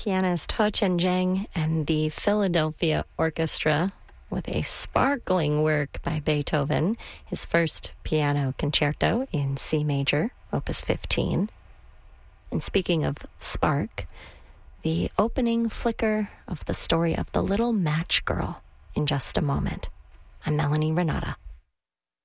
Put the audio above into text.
pianist Ho Chen Zhang and the Philadelphia Orchestra with a sparkling work by Beethoven, his first piano concerto in C major, Opus 15. And speaking of spark, the opening flicker of the story of the Little Match Girl in just a moment. I'm Melanie Renata.